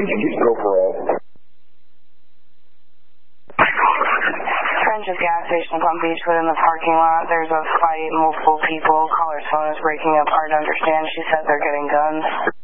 Go for all. French's gas station, Palm Beachwood, in the parking lot. There's a fight, multiple people. Caller's phone is breaking up, hard to understand. She said they're getting guns.